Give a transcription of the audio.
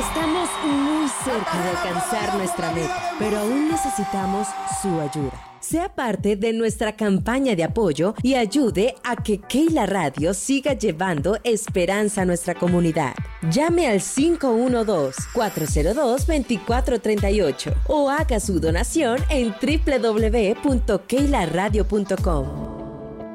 Estamos muy cerca de alcanzar nuestra meta, pero aún necesitamos su ayuda. Sea parte de nuestra campaña de apoyo y ayude a que Keila Radio siga llevando esperanza a nuestra comunidad. Llame al 512-402-2438 o haga su donación en www.keilaradio.com.